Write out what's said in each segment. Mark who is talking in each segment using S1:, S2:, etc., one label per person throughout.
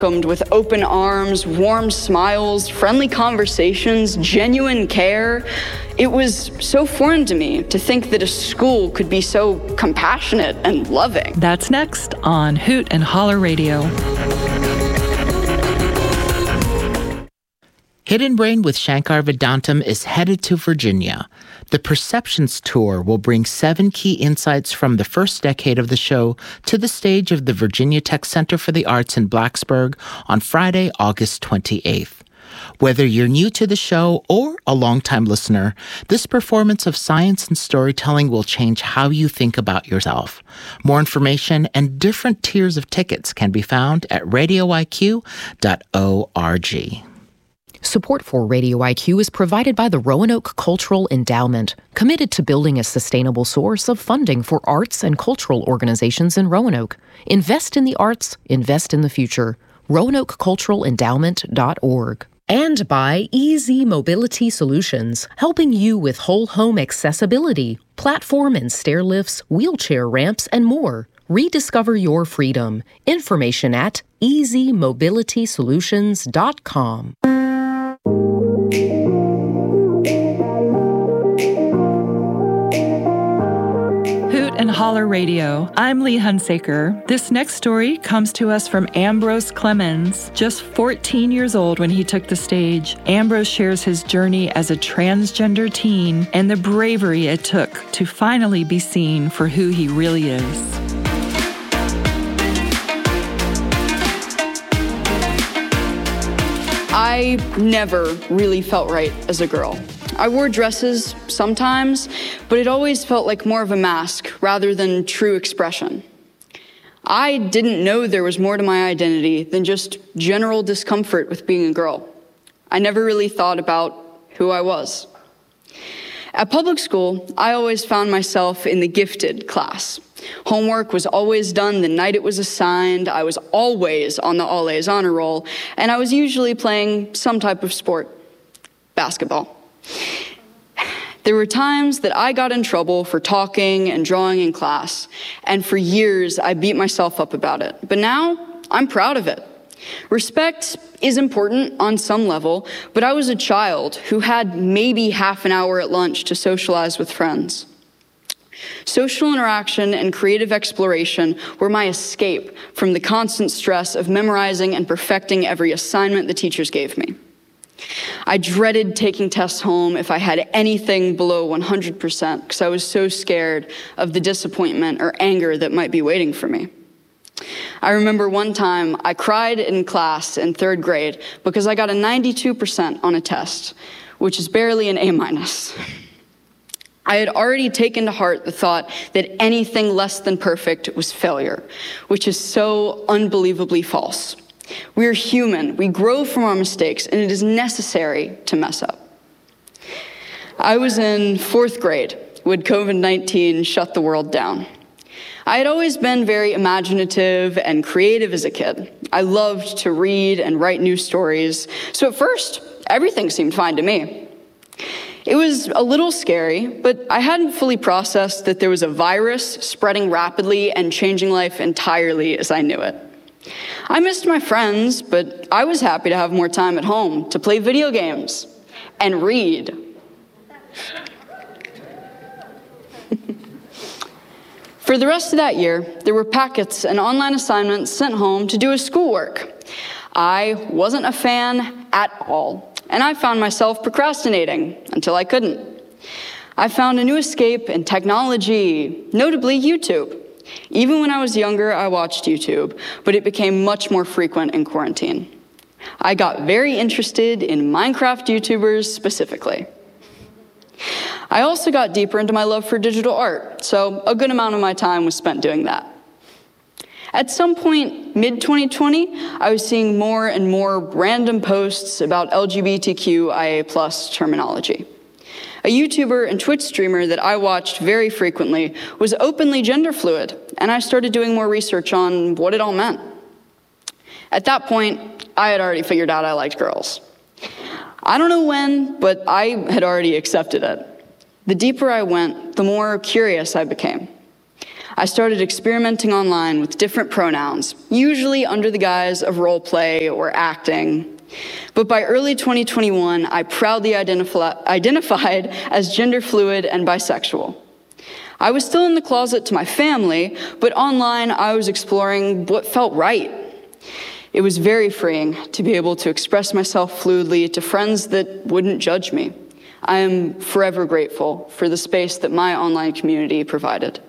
S1: welcomed with open arms, warm smiles, friendly conversations, genuine care. It was so foreign to me to think that a school could be so compassionate and loving.
S2: That's next on Hoot and Holler Radio.
S3: Hidden Brain with Shankar Vedantam is headed to Virginia. The Perceptions Tour will bring 7 key insights from the first decade of the show to the stage of the Virginia Tech Center for the Arts in Blacksburg on Friday, August 28th. Whether you're new to the show or a longtime listener, this performance of science and storytelling will change how you think about yourself. More information and different tiers of tickets can be found at radioiq.org.
S4: Support for Radio IQ is provided by the Roanoke Cultural Endowment, committed to building a sustainable source of funding for arts and cultural organizations in Roanoke. Invest in the arts, invest in the future. RoanokeCulturalEndowment.org. And by Easy Mobility Solutions, helping you with whole home accessibility, platform and stair lifts, wheelchair ramps, and more. Rediscover your freedom. Information at easymobilitysolutions.com.
S2: Hoot and Holler Radio. I'm Lee Hunsaker. This next story comes to us from Ambrose Clemens. Just 14 years old when he took the stage, Ambrose shares his journey as a transgender teen and the bravery it took to finally be seen for who he really is.
S1: I never really felt right as a girl. I wore dresses sometimes, but it always felt like more of a mask rather than true expression. I didn't know there was more to my identity than just general discomfort with being a girl. I never really thought about who I was. At public school, I always found myself in the gifted class. Homework was always done the night it was assigned, I was always on the all-A's honor roll, and I was usually playing some type of sport, basketball. There were times that I got in trouble for talking and drawing in class, and for years I beat myself up about it. But now, I'm proud of it. Respect is important on some level, but I was a child who had maybe half an hour at lunch to socialize with friends. Social interaction and creative exploration were my escape from the constant stress of memorizing and perfecting every assignment the teachers gave me. I dreaded taking tests home if I had anything below 100% because I was so scared of the disappointment or anger that might be waiting for me. I remember one time I cried in class in 3rd grade because I got a 92% on a test, which is barely an A-. I had already taken to heart the thought that anything less than perfect was failure, which is so unbelievably false. We're human, we grow from our mistakes, and it is necessary to mess up. I was in 4th grade when COVID-19 shut the world down. I had always been very imaginative and creative as a kid. I loved to read and write new stories, so at first, everything seemed fine to me. It was a little scary, but I hadn't fully processed that there was a virus spreading rapidly and changing life entirely as I knew it. I missed my friends, but I was happy to have more time at home to play video games and read. For the rest of that year, there were packets and online assignments sent home to do as schoolwork. I wasn't a fan at all. And I found myself procrastinating until I couldn't. I found a new escape in technology, notably YouTube. Even when I was younger, I watched YouTube, but it became much more frequent in quarantine. I got very interested in Minecraft YouTubers specifically. I also got deeper into my love for digital art, so a good amount of my time was spent doing that. At some point, mid-2020, I was seeing more and more random posts about LGBTQIA+ terminology. A YouTuber and Twitch streamer that I watched very frequently was openly gender fluid, and I started doing more research on what it all meant. At that point, I had already figured out I liked girls. I don't know when, but I had already accepted it. The deeper I went, the more curious I became. I started experimenting online with different pronouns, usually under the guise of role play or acting. But by early 2021, I proudly identified as gender fluid and bisexual. I was still in the closet to my family, but online I was exploring what felt right. It was very freeing to be able to express myself fluidly to friends that wouldn't judge me. I am forever grateful for the space that my online community provided.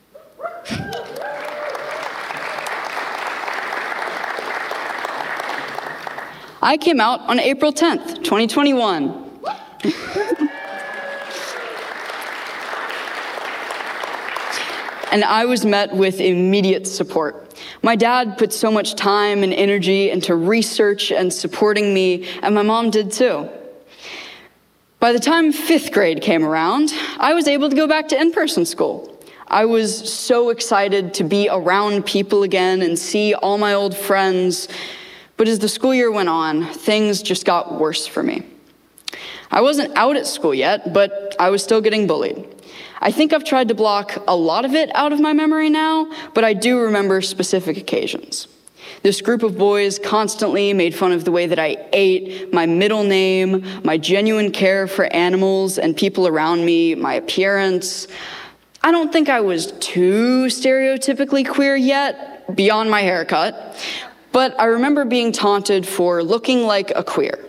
S1: I came out on April 10th, 2021. And I was met with immediate support. My dad put so much time and energy into research and supporting me, and my mom did too. By the time 5th grade came around, I was able to go back to in-person school. I was so excited to be around people again and see all my old friends. But as the school year went on, things just got worse for me. I wasn't out at school yet, but I was still getting bullied. I think I've tried to block a lot of it out of my memory now, but I do remember specific occasions. This group of boys constantly made fun of the way that I ate, my middle name, my genuine care for animals and people around me, my appearance. I don't think I was too stereotypically queer yet, beyond my haircut, but I remember being taunted for looking like a queer.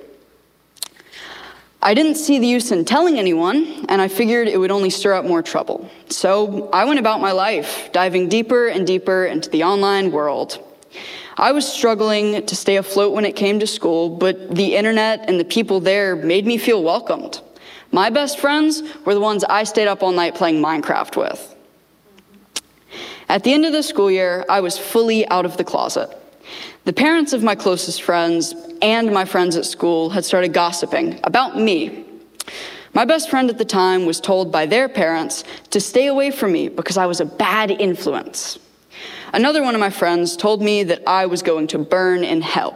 S1: I didn't see the use in telling anyone, and I figured it would only stir up more trouble. So I went about my life, diving deeper and deeper into the online world. I was struggling to stay afloat when it came to school, but the internet and the people there made me feel welcomed. My best friends were the ones I stayed up all night playing Minecraft with. At the end of the school year, I was fully out of the closet. The parents of my closest friends and my friends at school had started gossiping about me. My best friend at the time was told by their parents to stay away from me because I was a bad influence. Another one of my friends told me that I was going to burn in hell.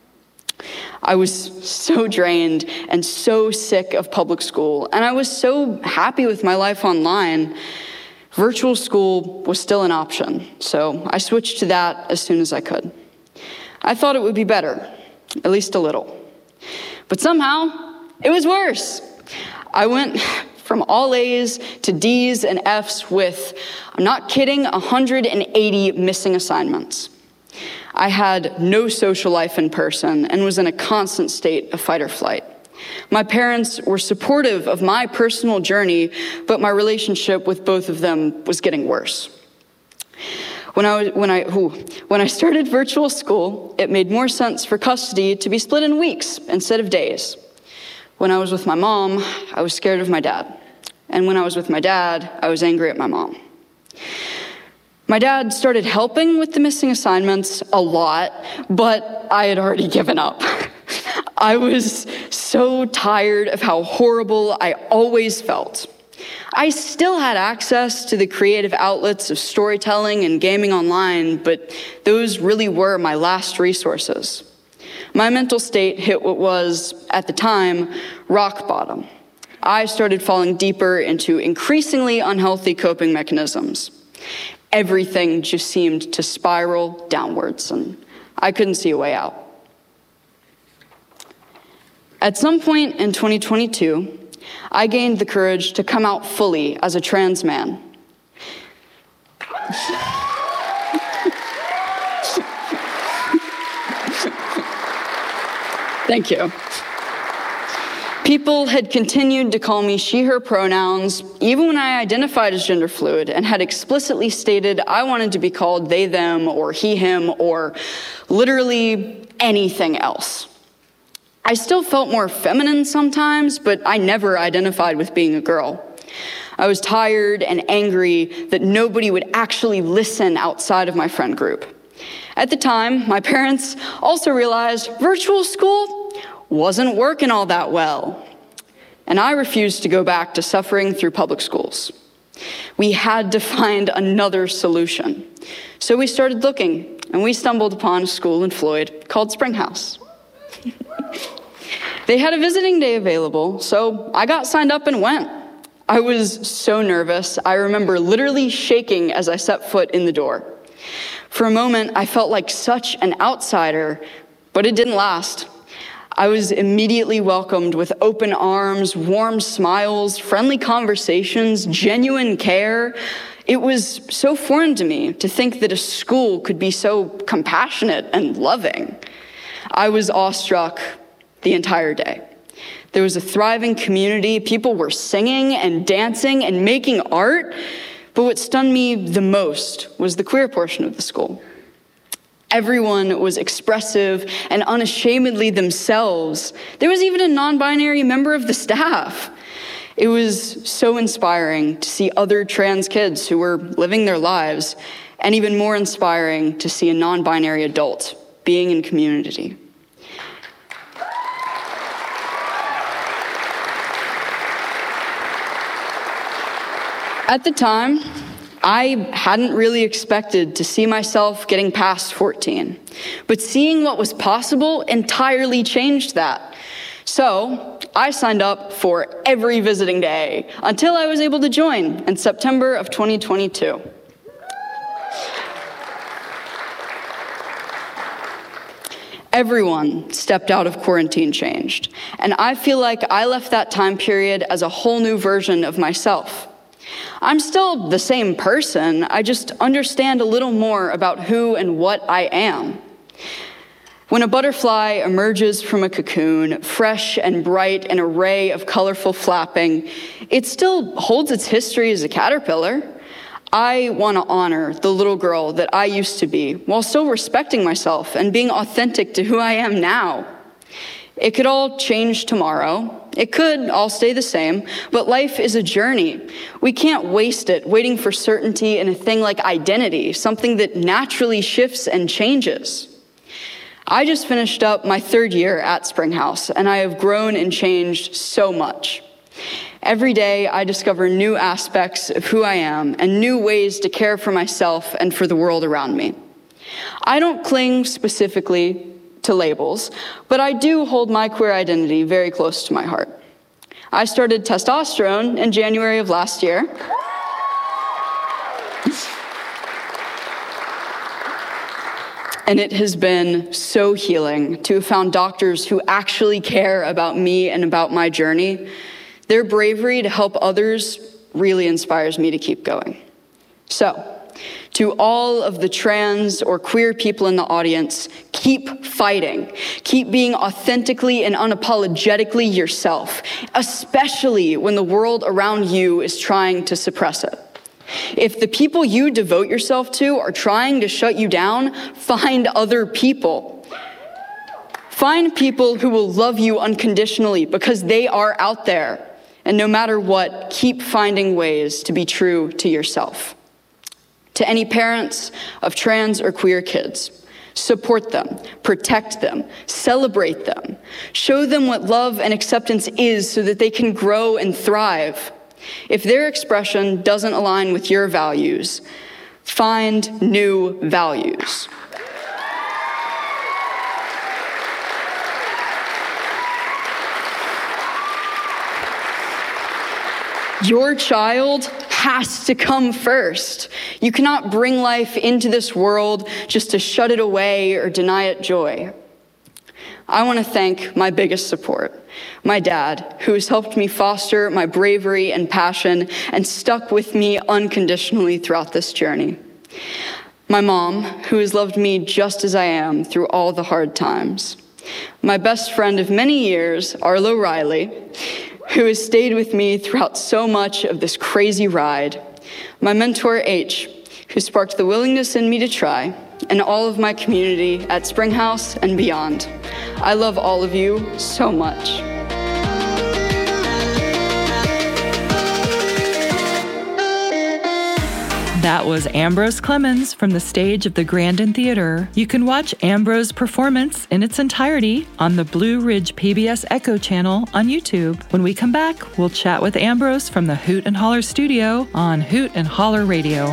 S1: I was so drained and so sick of public school, and I was so happy with my life online. Virtual school was still an option, so I switched to that as soon as I could. I thought it would be better, at least a little. But somehow, it was worse. I went from all A's to D's and F's with, I'm not kidding, 180 missing assignments. I had no social life in person and was in a constant state of fight or flight. My parents were supportive of my personal journey, but my relationship with both of them was getting worse. When I started virtual school, it made more sense for custody to be split in weeks instead of days. When I was with my mom, I was scared of my dad. And when I was with my dad, I was angry at my mom. My dad started helping with the missing assignments a lot, but I had already given up. I was so tired of how horrible I always felt. I still had access to the creative outlets of storytelling and gaming online, but those really were my last resources. My mental state hit what was, at the time, rock bottom. I started falling deeper into increasingly unhealthy coping mechanisms. Everything just seemed to spiral downwards, and I couldn't see a way out. At some point in 2022, I gained the courage to come out fully as a trans man. Thank you. People had continued to call me she, her pronouns, even when I identified as gender fluid and had explicitly stated I wanted to be called they, them, or he, him, or literally anything else. I still felt more feminine sometimes, but I never identified with being a girl. I was tired and angry that nobody would actually listen outside of my friend group. At the time, my parents also realized virtual school wasn't working all that well, and I refused to go back to suffering through public schools. We had to find another solution. So we started looking, and we stumbled upon a school in Floyd called Springhouse. They had a visiting day available, so I got signed up and went. I was so nervous. I remember literally shaking as I set foot in the door. For a moment, I felt like such an outsider, but it didn't last. I was immediately welcomed with open arms, warm smiles, friendly conversations, genuine care. It was so foreign to me to think that a school could be so compassionate and loving. I was awestruck the entire day. There was a thriving community. People were singing and dancing and making art. But what stunned me the most was the queer portion of the school. Everyone was expressive and unashamedly themselves. There was even a non-binary member of the staff. It was so inspiring to see other trans kids who were living their lives, and even more inspiring to see a non-binary adult being in community. At the time, I hadn't really expected to see myself getting past 14, but seeing what was possible entirely changed that. So I signed up for every visiting day until I was able to join in September of 2022. Everyone stepped out of quarantine changed, and I feel like I left that time period as a whole new version of myself. I'm still the same person, I just understand a little more about who and what I am. When a butterfly emerges from a cocoon, fresh and bright, an array of colorful flapping, it still holds its history as a caterpillar. I want to honor the little girl that I used to be, while still respecting myself and being authentic to who I am now. It could all change tomorrow. It could all stay the same, but life is a journey. We can't waste it waiting for certainty in a thing like identity, something that naturally shifts and changes. I just finished up my 3rd year at Springhouse, and I have grown and changed so much. Every day, I discover new aspects of who I am and new ways to care for myself and for the world around me. I don't cling specifically to labels, but I do hold my queer identity very close to my heart. I started testosterone in January of last year. And it has been so healing to have found doctors who actually care about me and about my journey. Their bravery to help others really inspires me to keep going. So, to all of the trans or queer people in the audience, keep fighting. Keep being authentically and unapologetically yourself, especially when the world around you is trying to suppress it. If the people you devote yourself to are trying to shut you down, find other people. Find people who will love you unconditionally because they are out there. And no matter what, keep finding ways to be true to yourself. To any parents of trans or queer kids, support them, protect them, celebrate them, show them what love and acceptance is so that they can grow and thrive. If their expression doesn't align with your values, find new values. Your child has to come first. You cannot bring life into this world just to shut it away or deny it joy. I want to thank my biggest support, my dad, who has helped me foster my bravery and passion and stuck with me unconditionally throughout this journey. My mom, who has loved me just as I am through all the hard times. My best friend of many years, Arlo Riley, who has stayed with me throughout so much of this crazy ride. My mentor, H, who sparked the willingness in me to try, and all of my community at Springhouse and beyond. I love all of you so much.
S2: That was Ambrose Clemens from the stage of the Grandin Theater. You can watch Ambrose's performance in its entirety on the Blue Ridge PBS Echo channel on YouTube. When we come back, we'll chat with Ambrose from the Hoot and Holler studio on Hoot and Holler Radio.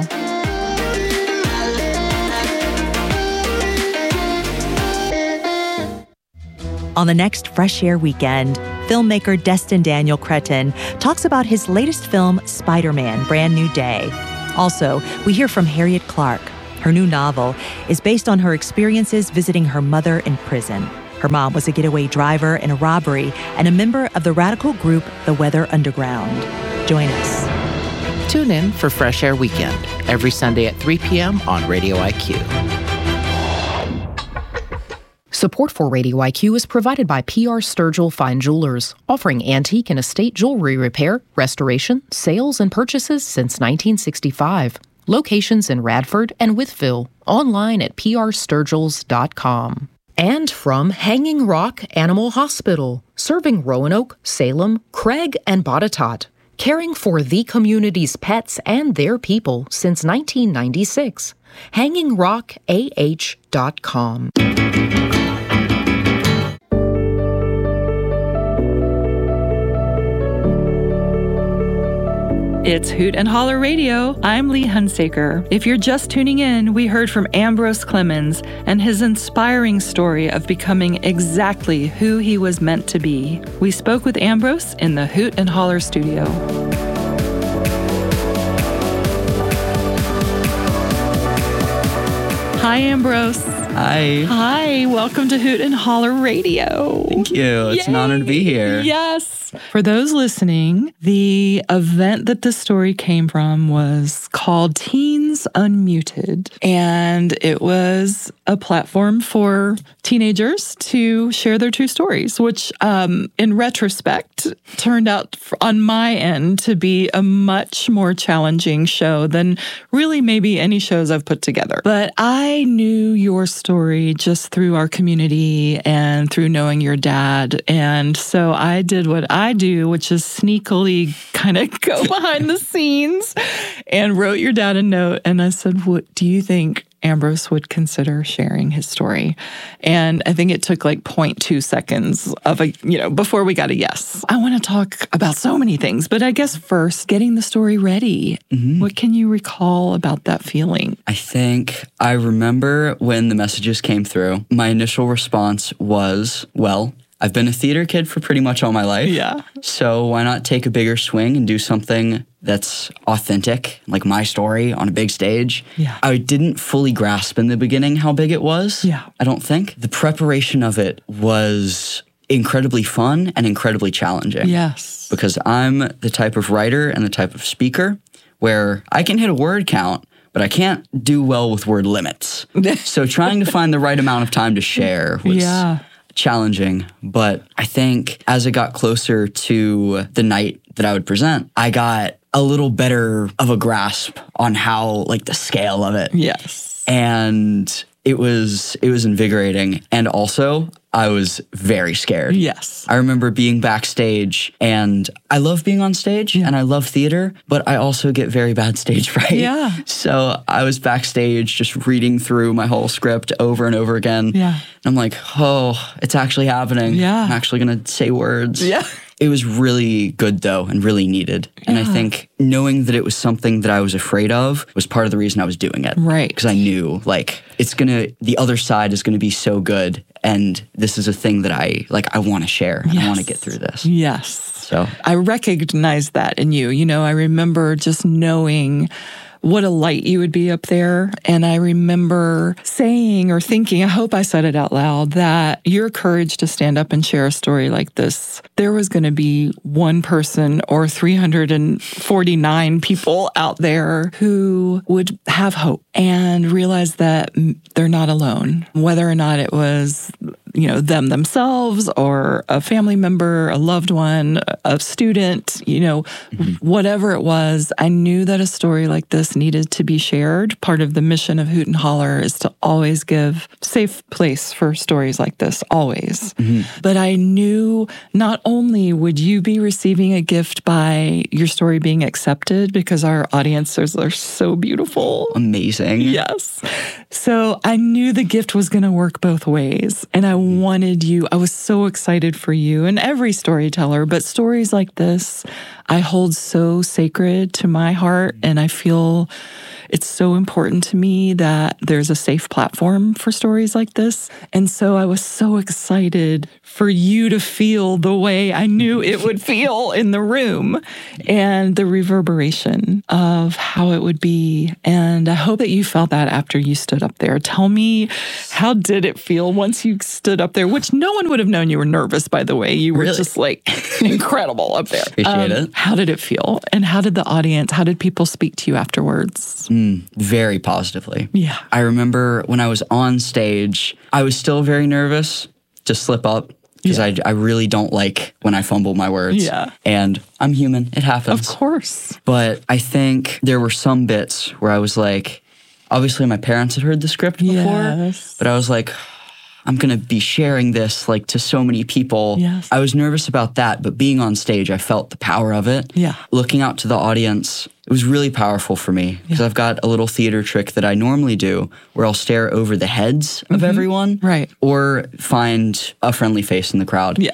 S5: On the next Fresh Air weekend, filmmaker Destin Daniel Cretton talks about his latest film, Spider-Man: Brand New Day. Also, we hear from Harriet Clark. Her new novel is based on her experiences visiting her mother in prison. Her mom was a getaway driver in a robbery and a member of the radical group The Weather Underground. Join us.
S3: Tune in for Fresh Air Weekend every Sunday at 3 p.m. on Radio IQ.
S4: Support for Radio IQ is provided by PR Sturgill Fine Jewelers, offering antique and estate jewelry repair, restoration, sales, and purchases since 1965. Locations in Radford and Wytheville. Online at prsturgills.com. And from Hanging Rock Animal Hospital, serving Roanoke, Salem, Craig, and Botetourt, caring for the community's pets and their people since 1996. HangingRockAH.com.
S2: It's Hoot and Holler Radio. I'm Lee Hunsaker. If you're just tuning in, we heard from Ambrose Clemens and his inspiring story of becoming exactly who he was meant to be. We spoke with Ambrose in the Hoot and Holler studio. Hi, Ambrose.
S6: Hi.
S2: Hi, welcome to Hoot and Holler Radio.
S6: Thank you. It's an honor to be here.
S2: Yes. For those listening, the event that this story came from was called Teens Unmuted, and it was a platform for teenagers to share their true stories, which in retrospect turned out on my end to be a much more challenging show than really maybe any shows I've put together. But I knew your story just through our community and through knowing your dad. And so I did what I do, which is sneakily kind of go behind the scenes and wrote your dad a note. And I said, what do you think Ambrose would consider sharing his story? And I think it took like 0.2 seconds of before we got a yes. I want to talk about so many things, but I guess first, getting the story ready. Mm-hmm. What can you recall about that feeling?
S6: I think I remember when the messages came through, my initial response was, well, I've been a theater kid for pretty much all my life.
S2: Yeah.
S6: So why not take a bigger swing and do something that's authentic, like my story on a big stage?
S2: Yeah.
S6: I didn't fully grasp in the beginning how big it was.
S2: Yeah.
S6: I don't think. The preparation of it was incredibly fun and incredibly challenging.
S2: Yes.
S6: Because I'm the type of writer and the type of speaker where I can hit a word count, but I can't do well with word limits. So trying to find the right amount of time to share was challenging. But I think as it got closer to the night that I would present, I got a little better of a grasp on how, like, the scale of it.
S2: Yes.
S6: And it was invigorating. And also, I was very scared.
S2: Yes.
S6: I remember being backstage, and I love being on stage, and I love theater, but I also get very bad stage fright.
S2: Yeah.
S6: So I was backstage just reading through my whole script over and over again.
S2: Yeah.
S6: And I'm like, oh, it's actually happening.
S2: Yeah.
S6: I'm actually going to say words.
S2: Yeah.
S6: It was really good, though, and really needed. And I think knowing that it was something that I was afraid of was part of the reason I was doing it.
S2: Right.
S6: Because I knew, like, the other side is going to be so good. And this is a thing that I want to share. And I want to get through this.
S2: Yes.
S6: So
S2: I recognized that in you. You know, I remember just knowing what a light you would be up there. And I remember saying or thinking, I hope I said it out loud, that your courage to stand up and share a story like this, there was going to be one person or 349 people out there who would have hope and realize that they're not alone, whether or not it was them themselves or a family member, a loved one, a student, whatever it was. I knew that a story like this needed to be shared. Part of the mission of Hoot and Holler is to always give safe place for stories like this, always. Mm-hmm. But I knew not only would you be receiving a gift by your story being accepted, because our audiences are so beautiful.
S6: Amazing.
S2: Yes. So I knew the gift was going to work both ways. And I was so excited for you and every storyteller, but stories like this, I hold so sacred to my heart, and I feel it's so important to me that there's a safe platform for stories like this. And so I was so excited for you to feel the way I knew it would feel in the room and the reverberation of how it would be. And I hope that you felt that after you stood up there. Tell me, how did it feel once you stood up there, which no one would have known you were nervous, by the way. You were just like incredible up there.
S6: Appreciate it.
S2: How did it feel? And how did the audience, how did people speak to you afterwards?
S6: Very positively.
S2: Yeah.
S6: I remember when I was on stage, I was still very nervous to slip up because I really don't like when I fumble my words.
S2: Yeah.
S6: And I'm human. It happens.
S2: Of course.
S6: But I think there were some bits where I was like, obviously my parents had heard the script before, but I was like, I'm going to be sharing this like to so many people.
S2: Yes.
S6: I was nervous about that, but being on stage, I felt the power of it.
S2: Yeah.
S6: Looking out to the audience, it was really powerful for me because I've got a little theater trick that I normally do where I'll stare over the heads of everyone.
S2: Right.
S6: Or find a friendly face in the crowd.
S2: Yeah.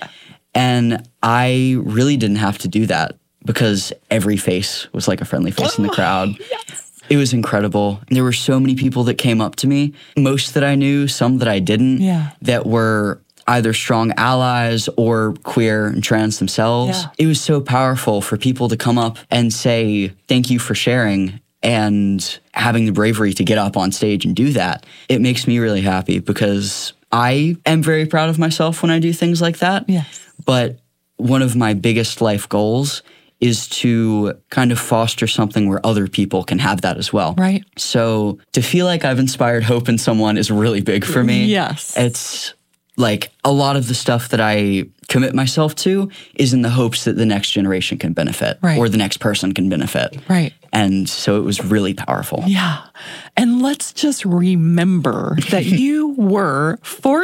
S6: And I really didn't have to do that because every face was like a friendly face in the crowd.
S2: Yes.
S6: It was incredible. There were so many people that came up to me, most that I knew, some that I didn't, that were either strong allies or queer and trans themselves.
S2: Yeah.
S6: It was so powerful for people to come up and say, thank you for sharing, and having the bravery to get up on stage and do that. It makes me really happy because I am very proud of myself when I do things like that.
S2: Yes.
S6: But one of my biggest life goals is to kind of foster something where other people can have that as well.
S2: Right.
S6: So to feel like I've inspired hope in someone is really big for me.
S2: Yes.
S6: It's like a lot of the stuff that I commit myself to is in the hopes that the next generation can benefit or the next person can benefit.
S2: Right.
S6: And so it was really powerful.
S2: Yeah. And let's just remember that you were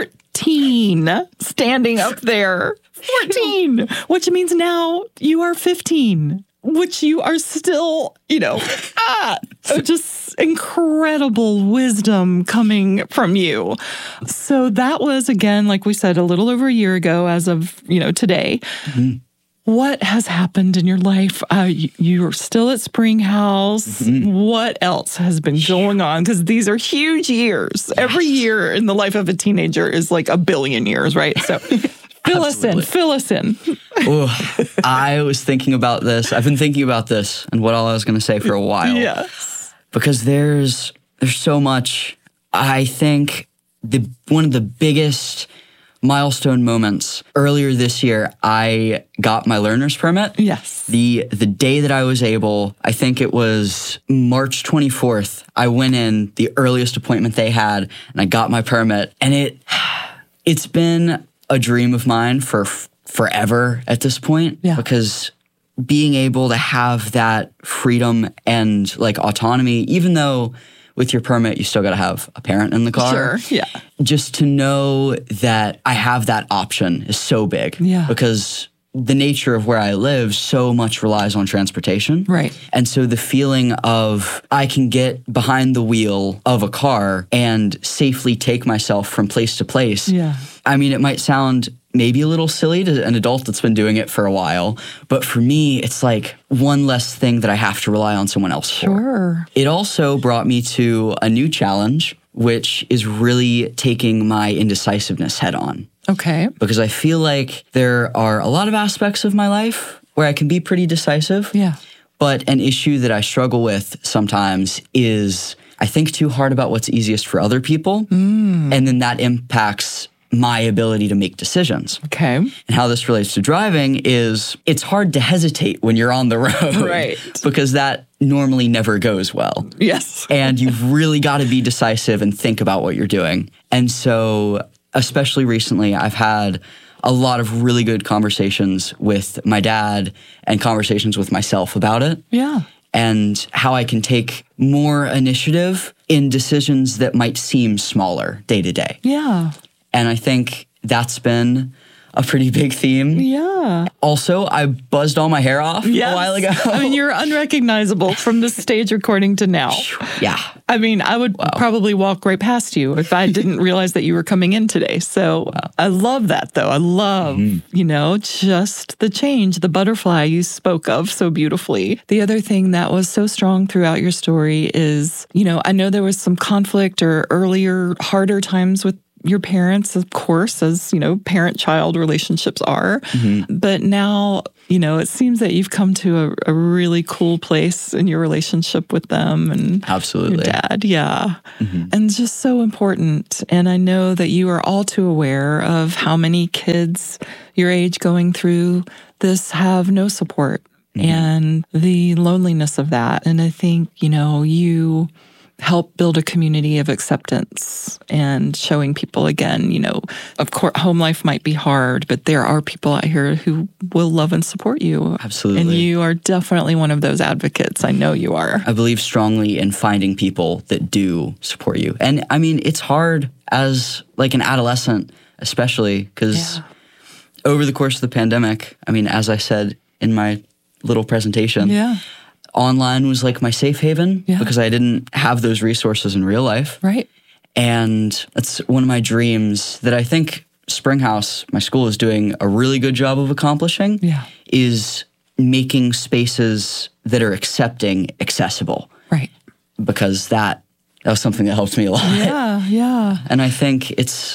S2: 14 standing up there. 14, which means now you are 15, which you are still, just incredible wisdom coming from you. So that was, again, like we said, a little over a year ago as of, today. Mm-hmm. What has happened in your life? You're still at Springhouse. Mm-hmm. What else has been going on? Because these are huge years. Yes. Every year in the life of a teenager is like a billion years, right? So fill us in.
S6: Ooh, I was thinking about this. I've been thinking about this and what all I was going to say for a while.
S2: Yes.
S6: Because there's so much. I think one of the biggest milestone moments earlier this year, I got my learner's permit.
S2: Yes.
S6: The day that I was able, I think it was March 24th, I went in the earliest appointment they had and I got my permit. And it's been a dream of mine for forever at this point, because being able to have that freedom and like autonomy, even though with your permit, you still got to have a parent in the car.
S2: Sure, yeah.
S6: Just to know that I have that option is so big.
S2: Yeah.
S6: Because the nature of where I live so much relies on transportation.
S2: Right.
S6: And so the feeling of I can get behind the wheel of a car and safely take myself from place to place.
S2: Yeah.
S6: I mean, it might sound maybe a little silly to an adult that's been doing it for a while, but for me, it's like one less thing that I have to rely on someone else for.
S2: Sure.
S6: It also brought me to a new challenge, which is really taking my indecisiveness head on.
S2: Okay.
S6: Because I feel like there are a lot of aspects of my life where I can be pretty decisive.
S2: Yeah.
S6: But an issue that I struggle with sometimes is I think too hard about what's easiest for other people. And then that impacts my ability to make decisions.
S2: Okay.
S6: And how this relates to driving is it's hard to hesitate when you're on the road.
S2: Right.
S6: Because that normally never goes well.
S2: Yes.
S6: And you've really got to be decisive and think about what you're doing. And so, especially recently, I've had a lot of really good conversations with my dad and conversations with myself about it.
S2: Yeah.
S6: And how I can take more initiative in decisions that might seem smaller day to day.
S2: Yeah.
S6: And I think that's been a pretty big theme.
S2: Yeah.
S6: Also, I buzzed all my hair off a while ago.
S2: I mean, you're unrecognizable from the stage recording to now.
S6: Yeah.
S2: I mean, I would probably walk right past you if I didn't realize that you were coming in today. So I love that, though. I love, just the change, the butterfly you spoke of so beautifully. The other thing that was so strong throughout your story is, I know there was some conflict or earlier harder times with your parents, of course, as, parent-child relationships are. Mm-hmm. But now, it seems that you've come to a really cool place in your relationship with them and
S6: absolutely
S2: your dad. Yeah. Mm-hmm. And just so important. And I know that you are all too aware of how many kids your age going through this have no support and the loneliness of that. And I think, you help build a community of acceptance and showing people again, of course, home life might be hard, but there are people out here who will love and support you.
S6: Absolutely.
S2: And you are definitely one of those advocates. I know you are.
S6: I believe strongly in finding people that do support you. And I mean, it's hard as like an adolescent, especially because over the course of the pandemic, I mean, as I said in my little presentation, online was like my safe haven because I didn't have those resources in real life.
S2: Right.
S6: And that's one of my dreams that I think Springhouse, my school, is doing a really good job of accomplishing is making spaces that are accepting accessible.
S2: Right.
S6: Because that was something that helped me a lot.
S2: Yeah.
S6: And I think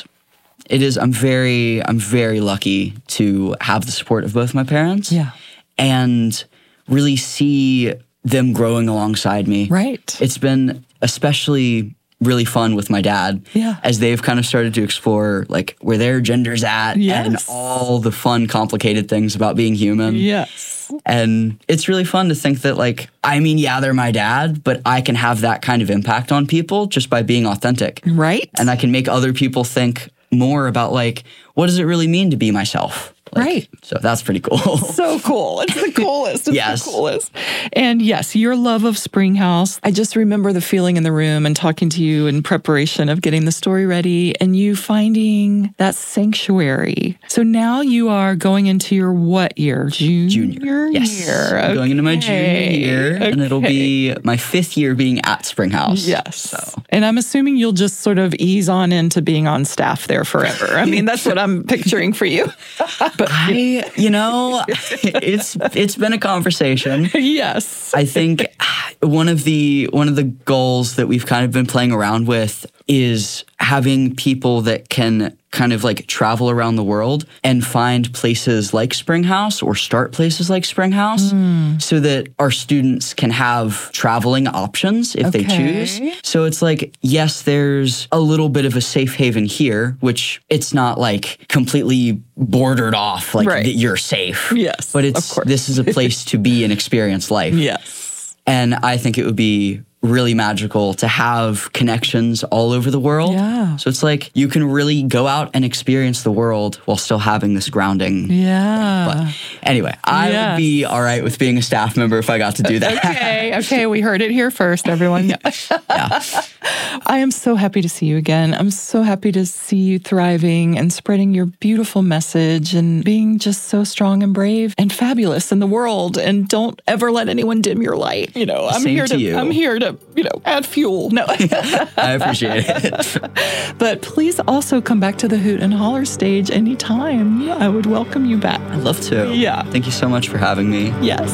S6: I'm very lucky to have the support of both my parents.
S2: Yeah.
S6: And really see them growing alongside me.
S2: Right.
S6: It's been especially really fun with my dad as they've kind of started to explore like where their gender's at and all the fun, complicated things about being human.
S2: Yes.
S6: And it's really fun to think that they're my dad, but I can have that kind of impact on people just by being authentic.
S2: Right.
S6: And I can make other people think more about what does it really mean to be myself?
S2: Right.
S6: So that's pretty cool.
S2: So cool. It's the coolest. It's
S6: yes.
S2: the coolest. And yes, your love of Springhouse. I just remember the feeling in the room and talking to you in preparation of getting the story ready and you finding that sanctuary. So now you are going into your what year? Junior
S6: yes.
S2: year.
S6: I'm going into my junior year and it'll be my 5th year being at Springhouse.
S2: Yes.
S6: So.
S2: And I'm assuming you'll just sort of ease on into being on staff there forever. I mean, that's what I'm picturing for you.
S6: But it's been a conversation.
S2: Yes.
S6: I think one of the goals that we've kind of been playing around with is having people that can kind of travel around the world and find places like Springhouse or start places like Springhouse so that our students can have traveling options if they choose. So it's yes, there's a little bit of a safe haven here, which it's not completely bordered off that you're safe.
S2: Yes,
S6: but this is a place to be and experience life.
S2: Yes.
S6: And I think it would be really magical to have connections all over the world.
S2: Yeah.
S6: So it's you can really go out and experience the world while still having this grounding.
S2: Yeah.
S6: But anyway, I would be all right with being a staff member if I got to do that.
S2: Okay, we heard it here first, everyone.
S6: Yeah.
S2: I am so happy to see you again. I'm so happy to see you thriving and spreading your beautiful message and being just so strong and brave and fabulous in the world. And don't ever let anyone dim your light. I'm here to add fuel. No.
S6: I appreciate it.
S2: But please also come back to the Hoot and Holler stage anytime. I would welcome you back.
S6: I'd love to.
S2: Yeah.
S6: Thank you so much for having me.
S2: Yes.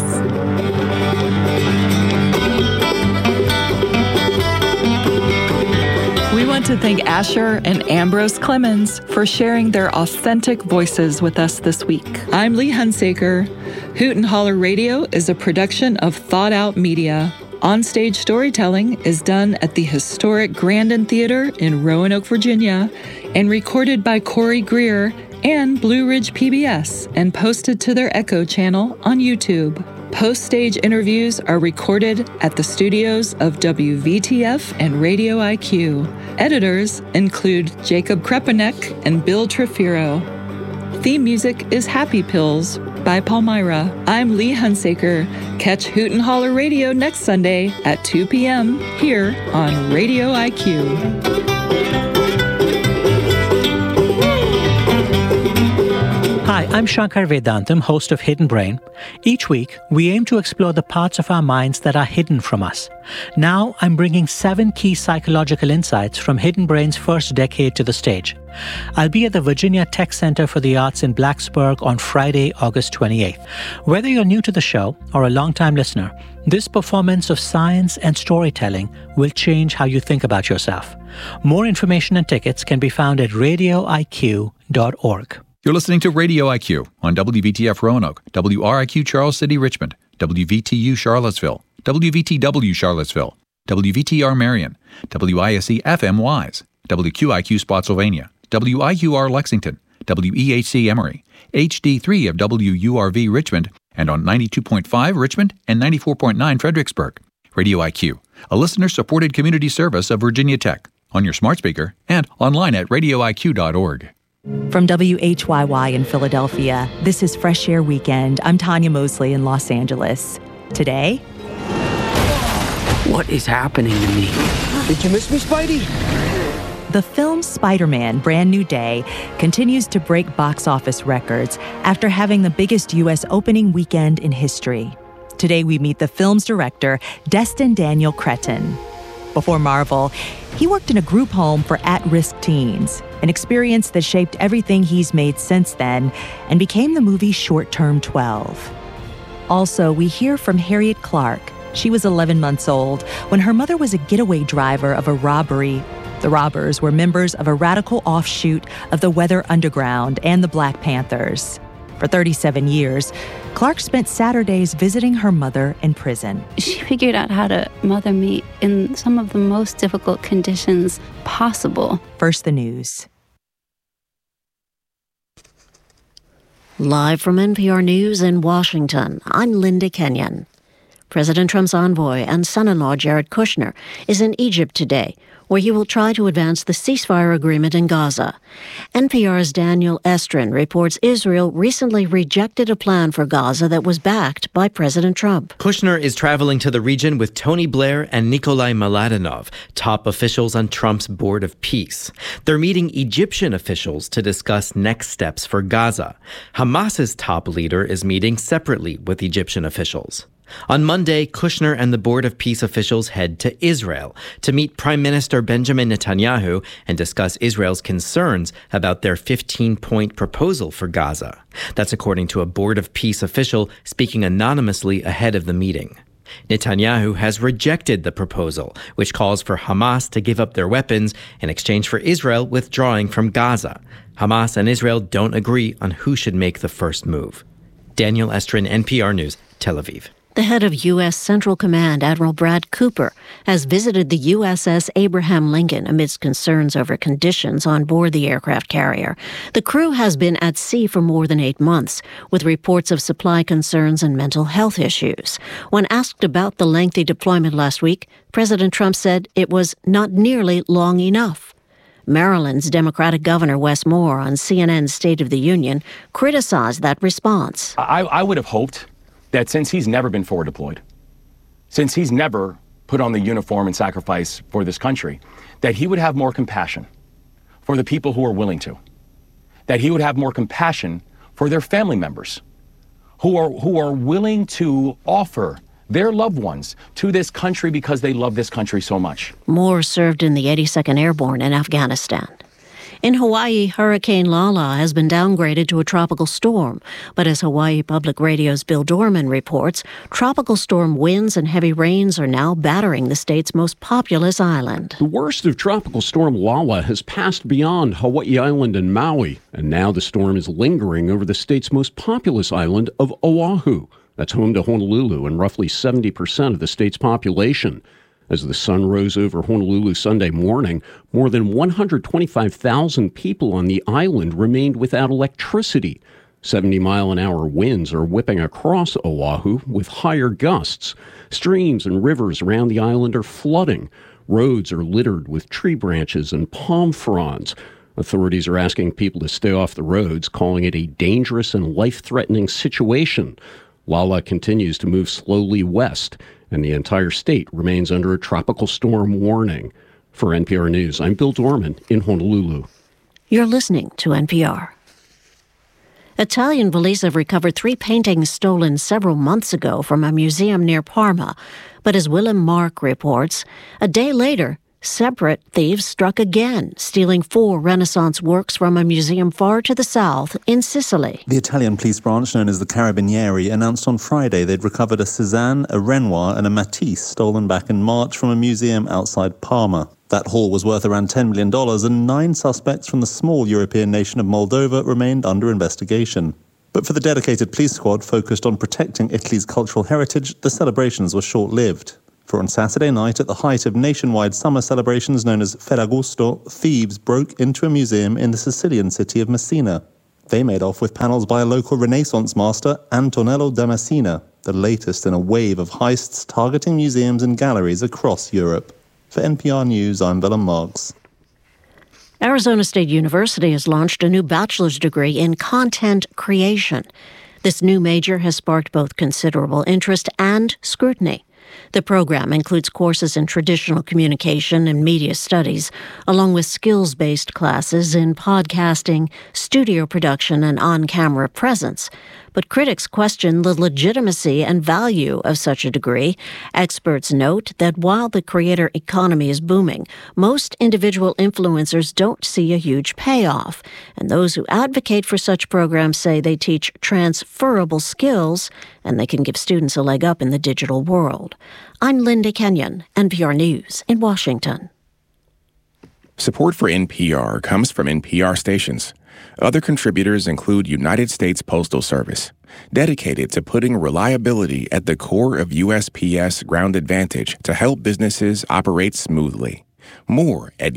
S2: We want to thank Asher and Ambrose Clemens for sharing their authentic voices with us this week. I'm Lee Hunsaker. Hoot and Holler Radio is a production of Thought Out Media. Onstage storytelling is done at the historic Grandin Theater in Roanoke, Virginia, and recorded by Corey Greer and Blue Ridge PBS and posted to their Echo channel on YouTube. Post-stage interviews are recorded at the studios of WVTF and Radio IQ. Editors include Jacob Krepanek and Bill Trefiro. Theme music is Happy Pills by Palmyra. I'm Lee Hunsaker. Catch Hoot and Holler Radio next Sunday at 2 p.m. here on Radio IQ.
S7: Hi, I'm Shankar Vedantam, host of Hidden Brain. Each week, we aim to explore the parts of our minds that are hidden from us. Now, I'm bringing 7 key psychological insights from Hidden Brain's first decade to the stage. I'll be at the Virginia Tech Center for the Arts in Blacksburg on Friday, August 28th. Whether you're new to the show or a longtime listener, this performance of science and storytelling will change how you think about yourself. More information and tickets can be found at radioiq.org.
S8: You're listening to Radio IQ on WVTF Roanoke, WRIQ Charles City Richmond, WVTU Charlottesville, WVTW Charlottesville, WVTR Marion, WISE FM Wise, WQIQ Spotsylvania, WIUR Lexington, WEHC Emory, HD3 of WURV Richmond, and on 92.5 Richmond and 94.9 Fredericksburg. Radio IQ, a listener-supported community service of Virginia Tech, on your smart speaker and online at radioiq.org.
S5: From WHYY in Philadelphia, this is Fresh Air Weekend. I'm Tanya Mosley in Los Angeles. Today...
S9: What is happening to me? Did you miss me, Spidey?
S5: The film Spider-Man: Brand New Day continues to break box office records after having the biggest U.S. opening weekend in history. Today we meet the film's director, Destin Daniel Cretton. Before Marvel, he worked in a group home for at-risk teens, an experience that shaped everything he's made since then and became the movie Short Term 12. Also, we hear from Harriet Clark. She was 11 months old when her mother was a getaway driver of a robbery. The robbers were members of a radical offshoot of the Weather Underground and the Black Panthers. For 37 years, Clark spent Saturdays visiting her mother in prison.
S10: She figured out how to mother me in some of the most difficult conditions possible.
S5: First, the news.
S11: Live from NPR News in Washington, I'm Linda Kenyon. President Trump's envoy and son-in-law Jared Kushner is in Egypt today, where he will try to advance the ceasefire agreement in Gaza. NPR's Daniel Estrin reports Israel recently rejected a plan for Gaza that was backed by President Trump.
S12: Kushner is traveling to the region with Tony Blair and Nikolai Mladenov, top officials on Trump's Board of Peace. They're meeting Egyptian officials to discuss next steps for Gaza. Hamas's top leader is meeting separately with Egyptian officials. On Monday, Kushner and the Board of Peace officials head to Israel to meet Prime Minister Benjamin Netanyahu and discuss Israel's concerns about their 15-point proposal for Gaza. That's according to a Board of Peace official speaking anonymously ahead of the meeting. Netanyahu has rejected the proposal, which calls for Hamas to give up their weapons in exchange for Israel withdrawing from Gaza. Hamas and Israel don't agree on who should make the first move. Daniel Estrin, NPR News, Tel Aviv.
S11: The head of U.S. Central Command, Admiral Brad Cooper, has visited the USS Abraham Lincoln amidst concerns over conditions on board the aircraft carrier. The crew has been at sea for more than 8 months, with reports of supply concerns and mental health issues. When asked about the lengthy deployment last week, President Trump said it was not nearly long enough. Maryland's Democratic Governor Wes Moore on CNN's State of the Union criticized that response.
S13: I would have hoped that since he's never been forward deployed, since he's never put on the uniform and sacrifice for this country, that he would have more compassion for the people who are willing to, that he would have more compassion for their family members who are willing to offer their loved ones to this country because they love this country so much.
S11: Moore served in the 82nd Airborne in Afghanistan. In Hawaii, Hurricane Lala has been downgraded to a tropical storm. But as Hawaii Public Radio's Bill Dorman reports, tropical storm winds and heavy rains are now battering the state's most populous island.
S14: The worst of Tropical Storm Lala has passed beyond Hawaii Island and Maui, and now the storm is lingering over the state's most populous island of Oahu. That's home to Honolulu and roughly 70% of the state's population. As the sun rose over Honolulu Sunday morning, more than 125,000 people on the island remained without electricity. 70-mile-an-hour winds are whipping across Oahu with higher gusts. Streams and rivers around the island are flooding. Roads are littered with tree branches and palm fronds. Authorities are asking people to stay off the roads, calling it a dangerous and life-threatening situation. Lala continues to move slowly west, and the entire state remains under a tropical storm warning. For NPR News, I'm Bill Dorman in Honolulu.
S11: You're listening to NPR. Italian police have recovered 3 paintings stolen several months ago from a museum near Parma. But as Willem Mark reports, a day later, separate thieves struck again, stealing 4 Renaissance works from a museum far to the south in Sicily.
S15: The Italian police branch, known as the Carabinieri, announced on Friday they'd recovered a Cézanne, a Renoir and a Matisse stolen back in March from a museum outside Parma. That haul was worth around $10 million, and 9 suspects from the small European nation of Moldova remained under investigation. But for the dedicated police squad focused on protecting Italy's cultural heritage, the celebrations were short-lived. For on Saturday night, at the height of nationwide summer celebrations known as Ferragosto, thieves broke into a museum in the Sicilian city of Messina. They made off with panels by a local Renaissance master, Antonello da Messina, the latest in a wave of heists targeting museums and galleries across Europe. For NPR News, I'm Willem Marks.
S11: Arizona State University has launched a new bachelor's degree in content creation. This new major has sparked both considerable interest and scrutiny. The program includes courses in traditional communication and media studies, along with skills-based classes in podcasting, studio production, and on-camera presence. But critics question the legitimacy and value of such a degree. Experts note that while the creator economy is booming, most individual influencers don't see a huge payoff. And those who advocate for such programs say they teach transferable skills and they can give students a leg up in the digital world. I'm Linda Kenyon, NPR News in Washington.
S16: Support for NPR comes from NPR stations. Other contributors include United States Postal Service, dedicated to putting reliability at the core of USPS Ground Advantage to help businesses operate smoothly. More at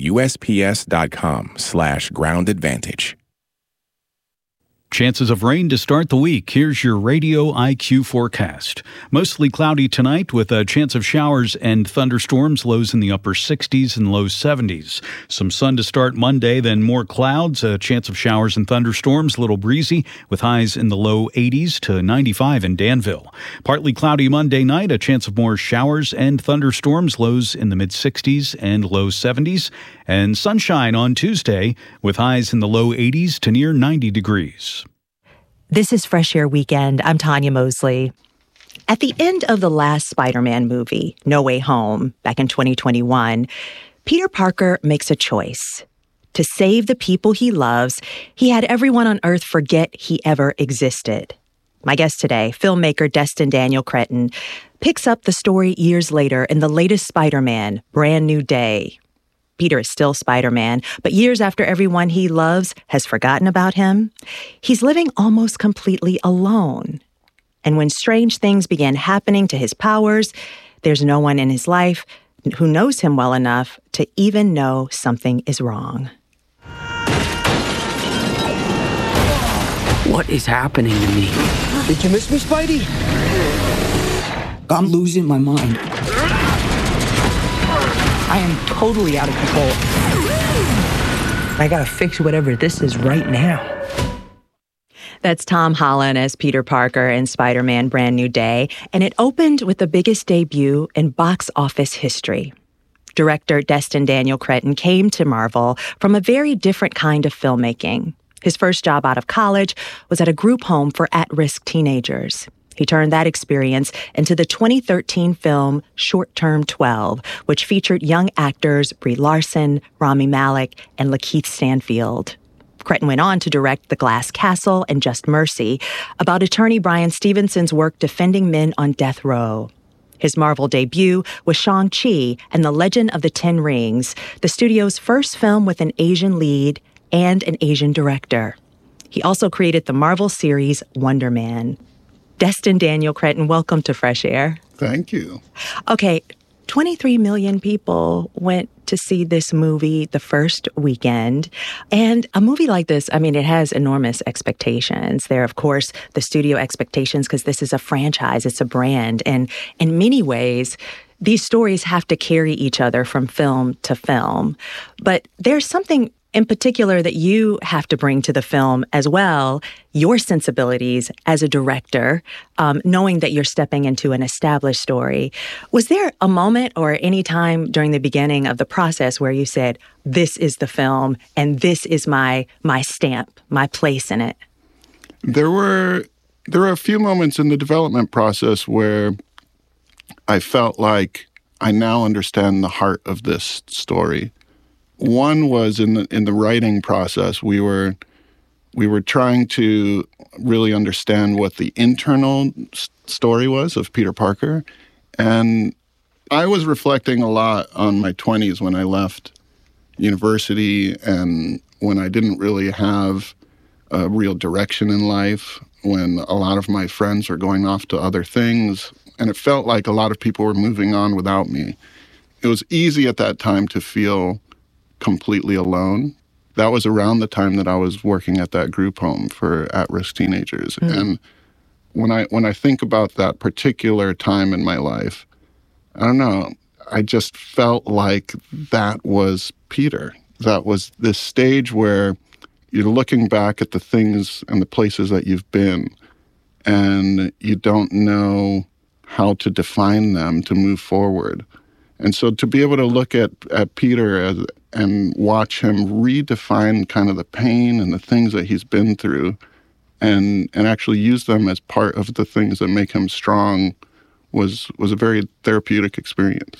S16: USPS.com/Ground Advantage.
S17: Chances of rain to start the week. Here's your Radio IQ forecast. Mostly cloudy tonight with a chance of showers and thunderstorms, lows in the upper 60s and low 70s. Some sun to start Monday, then more clouds, a chance of showers and thunderstorms, a little breezy with highs in the low 80s to 95 in Danville. Partly cloudy Monday night, a chance of more showers and thunderstorms, lows in the mid-60s and low 70s. And sunshine on Tuesday with highs in the low 80s to near 90 degrees.
S5: This is Fresh Air Weekend. I'm Tanya Mosley. At the end of the last Spider-Man movie, No Way Home, back in 2021, Peter Parker makes a choice. To save the people he loves, he had everyone on Earth forget he ever existed. My guest today, filmmaker Destin Daniel Cretton, picks up the story years later in the latest Spider-Man, Brand New Day. Peter is still Spider-Man, but years after everyone he loves has forgotten about him, he's living almost completely alone. And when strange things begin happening to his powers, there's no one in his life who knows him well enough to even know something is wrong.
S9: What is happening to me? Did you miss me, Spidey? I'm losing my mind. I am totally out of control. I gotta fix whatever this is right now.
S5: That's Tom Holland as Peter Parker in Spider-Man Brand New Day, and it opened with the biggest debut in box office history. Director Destin Daniel Cretton came to Marvel from a very different kind of filmmaking. His first job out of college was at a group home for at-risk teenagers. He turned that experience into the 2013 film Short Term 12, which featured young actors Brie Larson, Rami Malek, and Lakeith Stanfield. Cretton went on to direct The Glass Castle and Just Mercy, about attorney Bryan Stevenson's work defending men on death row. His Marvel debut was Shang-Chi and the Legend of the Ten Rings, the studio's first film with an Asian lead and an Asian director. He also created the Marvel series Wonder Man. Destin Daniel Cretton, welcome to Fresh Air.
S18: Thank you.
S5: Okay, 23 million people went to see this movie the first weekend. And a movie like this, I mean, it has enormous expectations. There are, of course, the studio expectations because this is a franchise, it's a brand. And in many ways, these stories have to carry each other from film to film. But there's something in particular that you have to bring to the film as well, your sensibilities as a director, knowing that you're stepping into an established story. Was there a moment or any time during the beginning of the process where you said, this is the film and this is my stamp, my place in it?
S18: There were a few moments in the development process where I felt like I now understand the heart of this story. One was in the writing process. We were trying to really understand what the internal story was of Peter Parker. And I was reflecting a lot on my 20s when I left university and when I didn't really have a real direction in life, when a lot of my friends were going off to other things, and it felt like a lot of people were moving on without me. It was easy at that time to feel completely alone. That was around the time that I was working at that group home for at-risk teenagers. Mm. And when I think about that particular time in my life, I don't know, I just felt like that was Peter. That was this stage where you're looking back at the things and the places that you've been, and you don't know how to define them to move forward. And so to be able to look at Peter and watch him redefine kind of the pain and the things that he's been through and actually use them as part of the things that make him strong was a very therapeutic experience.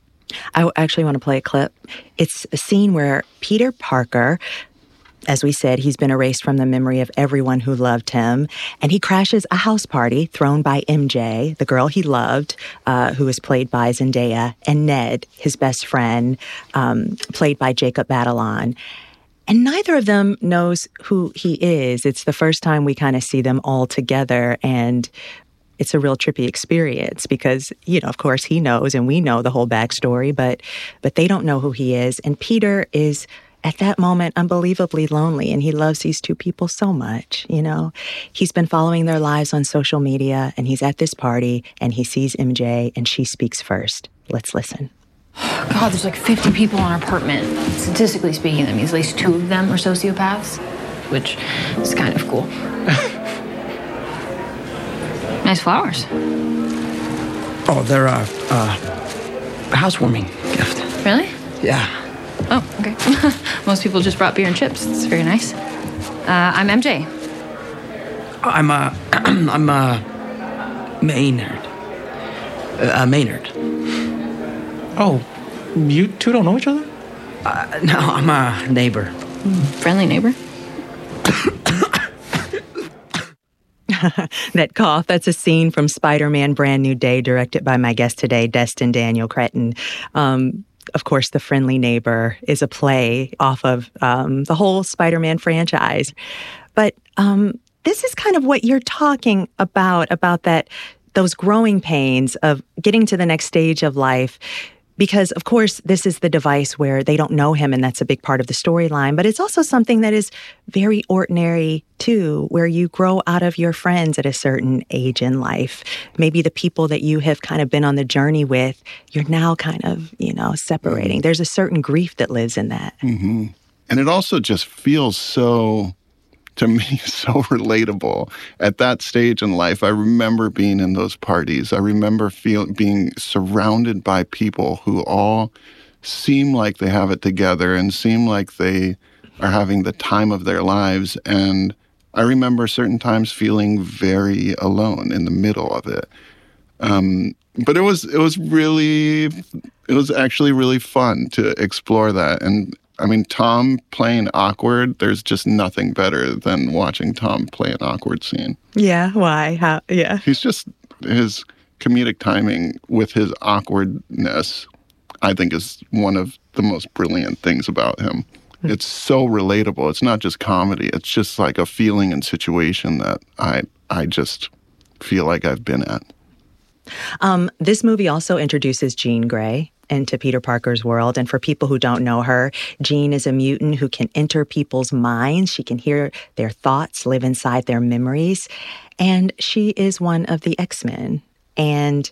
S19: I actually want to play a clip. It's a scene where Peter Parker, as we said, he's been erased from the memory of everyone who loved him, and he crashes a house party thrown by MJ, the girl he loved, who is played by Zendaya, and Ned, his best friend, played by Jacob Batalon. And neither of them knows who he is. It's the first time we kind of see them all together, and it's a real trippy experience because, you know, of course he knows and we know the whole backstory, but they don't know who he is. And Peter is, at that moment, unbelievably lonely, and he loves these two people so much, you know. He's been following their lives on social media, and he's at this party, and he sees MJ, and she speaks first. Let's listen.
S20: God, there's like 50 people in our apartment. Statistically speaking, that means at least 2 of them are sociopaths, which is kind of cool. Nice flowers.
S9: Oh, they're a housewarming gift.
S20: Really?
S9: Yeah.
S20: Oh, okay. Most people just brought beer and chips. It's very nice. I'm MJ.
S9: I'm Maynard. Maynard.
S21: Oh, you two don't know each other?
S9: No, I'm a neighbor.
S20: Friendly neighbor?
S19: That cough, that's a scene from Spider-Man Brand New Day, directed by my guest today, Destin Daniel Cretton. Of course, The Friendly Neighbor is a play off of the whole Spider-Man franchise. But this is kind of what you're talking about that, those growing pains of getting to the next stage of life. Because, of course, this is the device where they don't know him, and that's a big part of the storyline. But it's also something that is very ordinary, too, where you grow out of your friends at a certain age in life. Maybe the people that you have kind of been on the journey with, you're now kind of, separating. There's a certain grief that lives in that.
S18: Mm-hmm. And it also just feels so relatable. At that stage in life, I remember being in those parties. I remember being surrounded by people who all seem like they have it together and seem like they are having the time of their lives. And I remember certain times feeling very alone in the middle of it. But it was actually really fun to explore that. And I mean, Tom playing awkward, there's just nothing better than watching Tom play an awkward scene.
S19: Yeah, why? How? Yeah.
S18: He's just, his comedic timing with his awkwardness, I think, is one of the most brilliant things about him. It's so relatable. It's not just comedy. It's just like a feeling and situation that I just feel like I've been at.
S19: This movie also introduces Jean Grey into Peter Parker's world. And for people who don't know her, Jean is a mutant who can enter people's minds. She can hear their thoughts, live inside their memories. And she is one of the X-Men. And,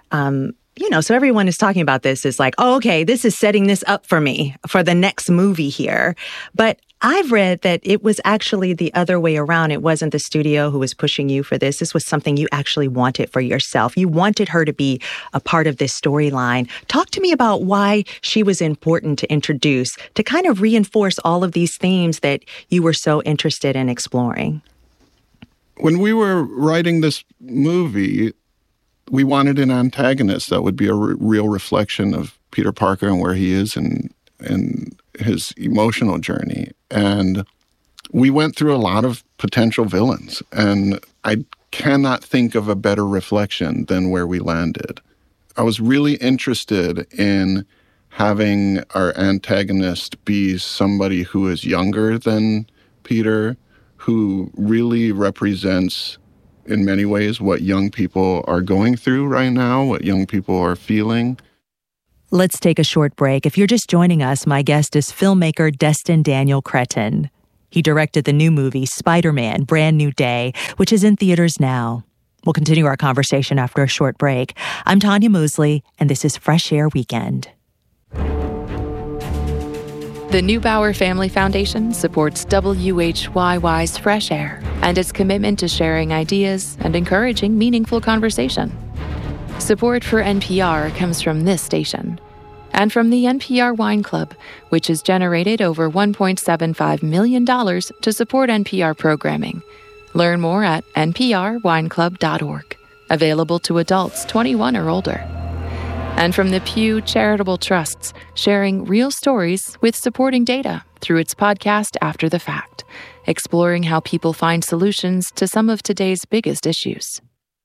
S19: so everyone is talking about this is like, oh, okay, this is setting this up for me for the next movie here. But I've read that it was actually the other way around. It wasn't the studio who was pushing you for this. This was something you actually wanted for yourself. You wanted her to be a part of this storyline. Talk to me about why she was important to introduce, to kind of reinforce all of these themes that you were so interested in exploring.
S18: When we were writing this movie, we wanted an antagonist that would be a real reflection of Peter Parker and where he is in his emotional journey. And we went through a lot of potential villains, and I cannot think of a better reflection than where we landed. I was really interested in having our antagonist be somebody who is younger than Peter, who really represents, in many ways, what young people are going through right now, what young people are feeling.
S5: Let's take a short break. If you're just joining us, my guest is filmmaker Destin Daniel Cretton. He directed the new movie Spider-Man, Brand New Day, which is in theaters now. We'll continue our conversation after a short break. I'm Tanya Mosley, and this is Fresh Air Weekend.
S1: The Neubauer Family Foundation supports WHYY's Fresh Air and its commitment to sharing ideas and encouraging meaningful conversation. Support for NPR comes from this station and from the NPR Wine Club, which has generated over $1.75 million to support NPR programming. Learn more at nprwineclub.org. Available to adults 21 or older. And from the Pew Charitable Trusts, sharing real stories with supporting data through its podcast After the Fact, exploring how people find solutions to some of today's biggest issues.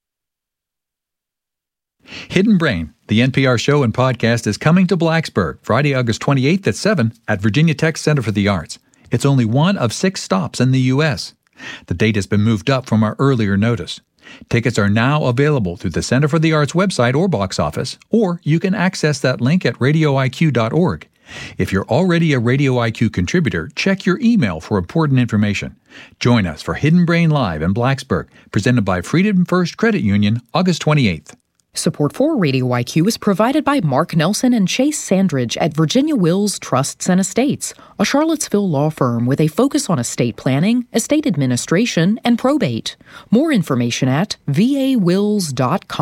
S8: Hidden Brain, the NPR show and podcast, is coming to Blacksburg Friday, August 28th at 7 at Virginia Tech Center for the Arts. It's only one of 6 stops in the U.S. The date has been moved up from our earlier notice. Tickets are now available through the Center for the Arts website or box office, or you can access that link at radioiq.org. If you're already a Radio IQ contributor, check your email for important information. Join us for Hidden Brain Live in Blacksburg, presented by Freedom First Credit Union, August 28th.
S4: Support for Radio IQ is provided by Mark Nelson and Chase Sandridge at Virginia Wills Trusts and Estates, a Charlottesville law firm with a focus on estate planning, estate administration, and probate. More information at vawills.com.